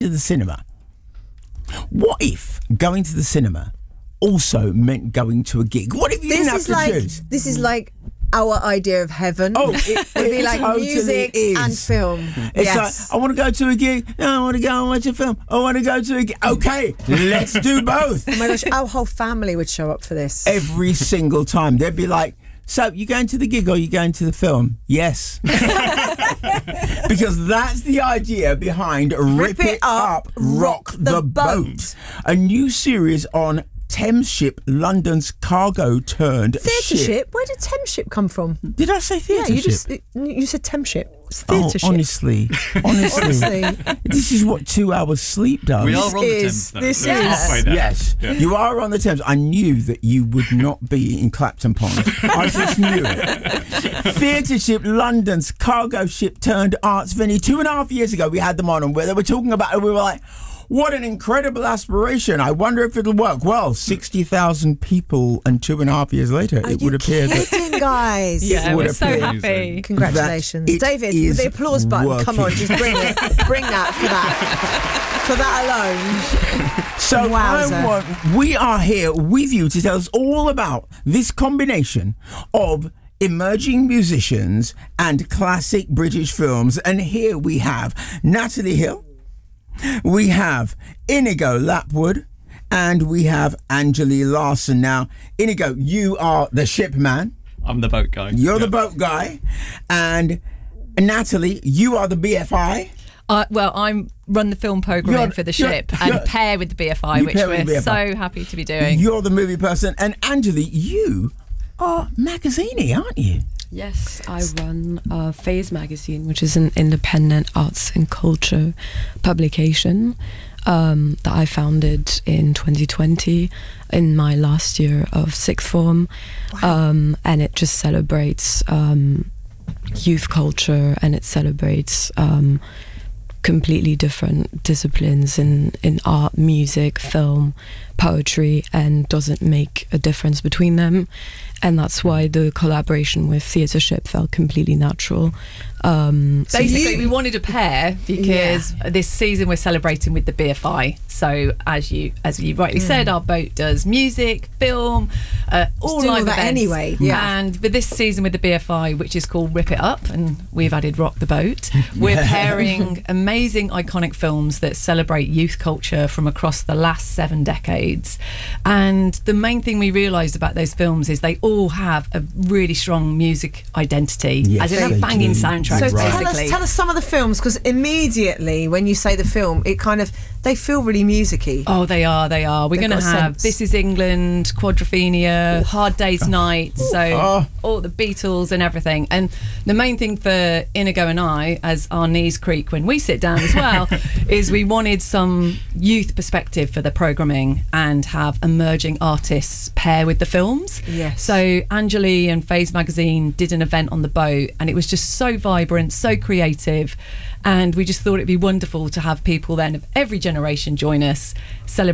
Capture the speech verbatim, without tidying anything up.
to the cinema, what if going to the cinema also meant going to a gig? What if you This didn't have is to like choose? this is like our idea of heaven. Oh, it, It'd be it like totally music is. and film. It's yes. like, I want to go to a gig. No, I want to go and watch a film. I want to go to a gig. Okay, let's do both. Oh my gosh, our whole family would show up for this. Every single time. They'd be like, so you going to the gig or you going to the film? Yes. Because that's the idea behind Rip, Rip It It Up, Up, Rock the, the boat. Boat. A new series on Thames Ship, London's cargo turned Theatre ship. ship? Where did Thames Ship come from? Did I say Yeah, theatre you ship? just you said Thames Ship. It's Oh, theatre ship. honestly, honestly, Honestly. this is what two hours sleep does. We are on the is- Thames, though. this so we're is- halfway there. Yes, Yeah. you are on the Thames. I knew that you would not be in Clapton Pond. I just knew it. Theatre ship, London's cargo ship turned arts venue. Two and a half years ago, we had them on, and where they were talking about it, we were like, what an incredible aspiration. I wonder if it'll work. Well, sixty thousand people, and two and a half years later, Are it you would appear that kidding, guys? Yeah, would we're so appear happy. Congratulations, that it David. is With the applause button. Come on, working. just bring it. Bring that for that. For that alone. So Wowza. I want, we are here with you to tell us all about this combination of emerging musicians and classic British films. And here we have Natalie Hill, we have Inigo Lapwood, and we have Anjali Larson. Now, Inigo, you are the ship man. I'm the boat guy. You're the Yeah. boat guy. And Natalie, you are the B F I. Uh, well, I'm run the film programming You're- for the you're- ship you're- and pair with the B F I, You which pair with we're the B F I. so happy to be doing. You're the movie person. And Anjali, you are magazine-y, aren't you? Yes, I run uh, Phase Magazine, which is an independent arts and culture publication um, that I founded in twenty twenty in my last year of sixth form. Um, and it just celebrates um, youth culture, and it celebrates um, completely different disciplines in, in art, music, film, poetry, and doesn't make a difference between them. And that's why the collaboration with Theatre Ship felt completely natural. Um, Basically, you- we wanted a pair because this season we're celebrating with the B F I. So, as you as you rightly said, our boat does music, film, uh, all doing all live that events. anyway, yeah. And with this season with the B F I, which is called Rip It Up, and we've added Rock the Boat, we're pairing amazing, iconic films that celebrate youth culture from across the last seven decades. And the main thing we realised about those films is they all have a really strong music identity, Yes, as in they a banging do. soundtrack. So tell basically. us, tell us some of the films, because immediately when you say the film, it kind of they feel really musicy. Oh, they are, they are. We're They've going to got a have sense. This Is England, Quadrophenia, Hard Day's Night, so Oh. all the Beatles and everything. And the main thing for Inigo and I, as our knees creak when we sit down as well, is we wanted some youth perspective for the programming and have emerging artists pair with the films. Yes. So Anjali and Phase Magazine did an event on the boat, and it was just so vibrant, so creative. And we just thought it'd be wonderful to have people then of every generation join us, celebrate